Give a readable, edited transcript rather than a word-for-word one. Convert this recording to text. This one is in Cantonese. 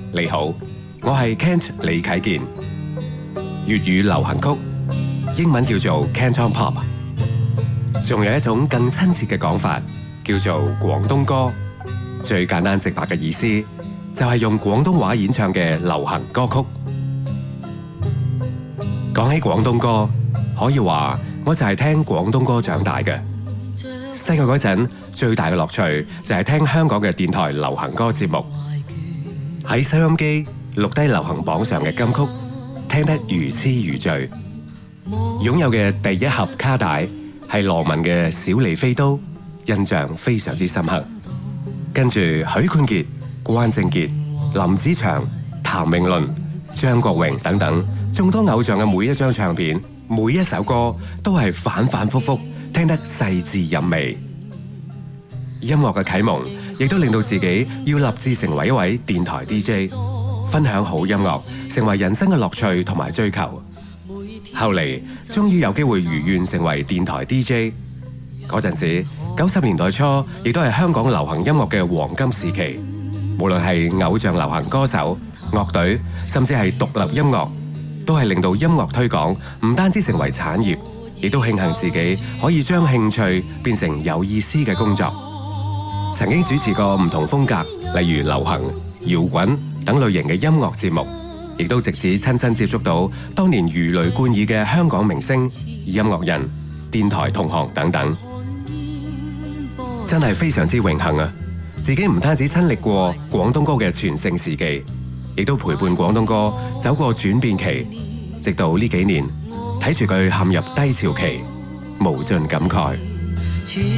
你好，我係 Kent 李啟健。粵語流行曲，英文叫做 Canton Pop， 仲有一種更親切嘅講法，叫做廣東歌。最簡單直白嘅意思，就係用廣東話演唱嘅流行歌曲。講起廣東歌，可以話我就係聽廣東歌長大嘅。細個嗰陣，最大嘅樂趣就係聽香港嘅電台流行歌節目，喺收音機錄低流行榜上嘅金曲，聽得如痴如醉。擁有嘅第一盒卡帶係羅文嘅《小李飛刀》，印象非常之深刻。跟住許冠傑、關正傑、林子祥、譚詠麟、張國榮等等眾多偶像嘅每一張唱片，每一首歌都係反反复复，聽得細緻入微。音樂嘅啟蒙，亦都令到自己要立志成為一位電台 DJ， 分享好音樂，成為人生嘅樂趣同埋追求。後嚟終於有機會如願成為電台 DJ。嗰陣時，90年代初，亦都係香港流行音樂嘅黃金時期。無論係偶像流行歌手、樂隊，甚至係獨立音樂，都係令到音樂推廣唔單止成為產業，亦都慶幸自己可以將興趣變成有意思嘅工作。曾經主持過唔同風格，例如流行、搖滾等類型嘅音樂節目，亦都藉此親身接觸到當年如雷貫耳嘅香港明星、音樂人、電台同行等等。真係非常之榮幸啊！自己唔單止親歷過廣東歌嘅全盛時期，亦都陪伴廣東歌走過轉變期，直到呢幾年睇住佢陷入低潮期，無盡感慨。